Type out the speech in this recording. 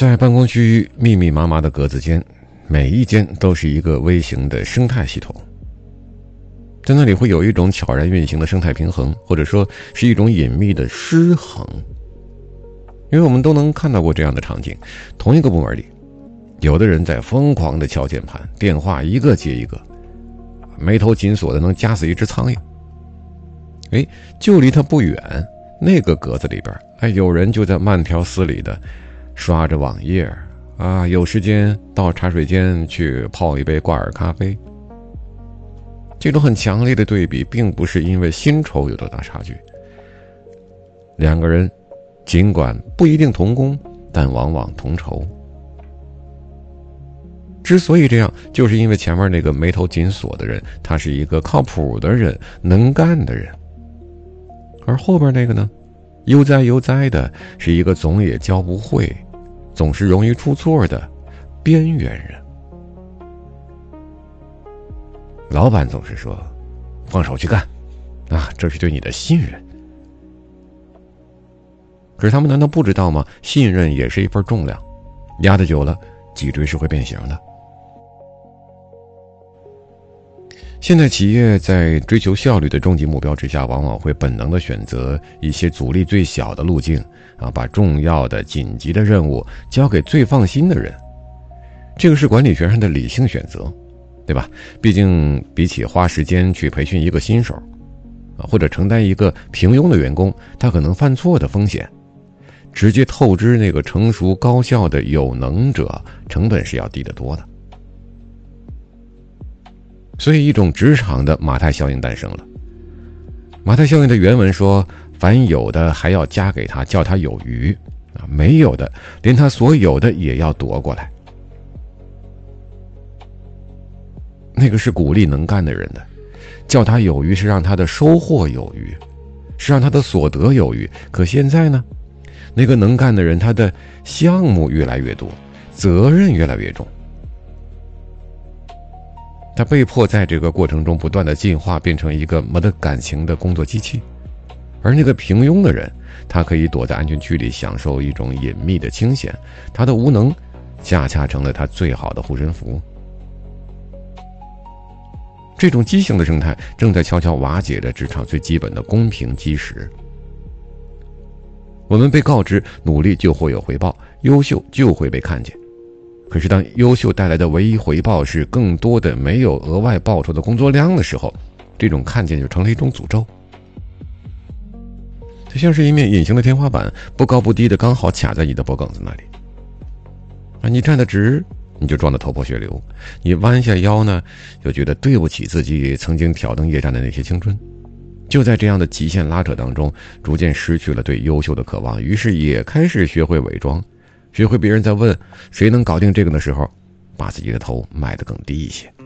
在办公区密密麻麻的格子间，每一间都是一个微型的生态系统。在那里会有一种悄然运行的生态平衡，或者说是一种隐秘的失衡。因为我们都能看到过这样的场景，同一个部门里，有的人在疯狂地敲键盘，电话一个接一个，眉头紧锁的能夹死一只苍蝇。就离他不远，那个格子里边，有人就在慢条斯理的刷着网页啊，有时间到茶水间去泡一杯挂耳咖啡。这种很强烈的对比，并不是因为薪酬有多大差距。两个人尽管不一定同工，但往往同酬。之所以这样，就是因为前面那个眉头紧锁的人，他是一个靠谱的人，能干的人。而后边那个呢，悠哉的，是一个总也教不会，总是容易出错的边缘人。老板总是说放手去干啊，这是对你的信任。可是他们难道不知道吗？信任也是一份重量，压得久了，脊椎是会变形的。现在企业在追求效率的终极目标之下，往往会本能地选择一些阻力最小的路径啊，把重要的紧急的任务交给最放心的人。这个是管理学上的理性选择，对吧？毕竟比起花时间去培训一个新手啊，或者承担一个平庸的员工他可能犯错的风险，直接透支那个成熟高效的有能者，成本是要低得多的。所以一种职场的马太效应诞生了。马太效应的原文说，凡有的还要加给他，叫他有余啊，没有的连他所有的也要夺过来。那个是鼓励能干的人的，叫他有余是让他的收获有余，是让他的所得有余。可现在呢，那个能干的人，他的项目越来越多，责任越来越重，他被迫在这个过程中不断的进化，变成一个没得感情的工作机器。而那个平庸的人，他可以躲在安全区里享受一种隐秘的清闲，他的无能恰恰成了他最好的护身符。这种畸形的生态正在悄悄瓦解着职场最基本的公平基石。我们被告知努力就会有回报，优秀就会被看见。可是当优秀带来的唯一回报是更多的没有额外报酬的工作量的时候，这种看见就成了一种诅咒。它像是一面隐形的天花板，不高不低的刚好卡在你的脖梗子那里。你站得直，你就撞得头破血流；你弯下腰呢，就觉得对不起自己曾经挑灯夜战的那些青春。就在这样的极限拉扯当中，逐渐失去了对优秀的渴望，于是也开始学会伪装，学会别人在问谁能搞定这个的时候，把自己的头埋得更低一些。